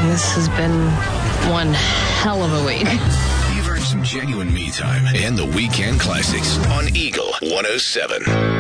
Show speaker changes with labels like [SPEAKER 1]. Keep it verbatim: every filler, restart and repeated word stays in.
[SPEAKER 1] This has been one hell of a week.
[SPEAKER 2] You've earned some genuine me time and the weekend classics on Eagle one oh seven.